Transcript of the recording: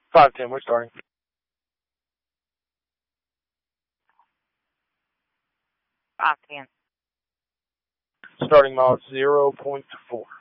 510, we're starting. Five 10. Starting mod 0.4.